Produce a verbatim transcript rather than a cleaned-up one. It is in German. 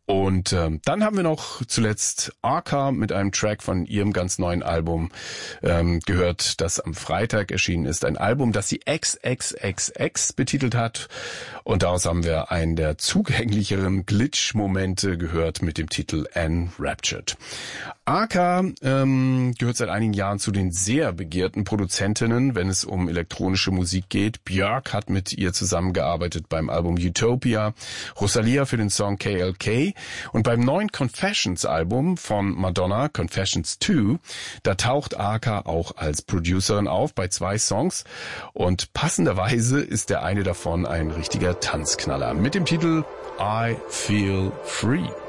Und ähm, dann haben wir noch zuletzt Arca mit einem Track von ihrem ganz neuen Album ähm, gehört, das am Freitag erschienen ist. Ein Album, das sie X X X X betitelt hat. Und daraus haben wir einen der zugänglicheren Glitch-Momente gehört mit dem Titel Enraptured. Arca ähm, gehört seit einigen Jahren zu den sehr begehrten Produzentinnen, wenn es um elektronische Musik geht. Björk hat mit ihr zusammengearbeitet beim Album Utopia, Rosalia für den Song K L K und beim neuen Confessions-Album von Madonna, Confessions zwei, da taucht Arca auch als Producerin auf bei zwei Songs und passenderweise ist der eine davon ein richtiger Tanzknaller mit dem Titel I Feel Free.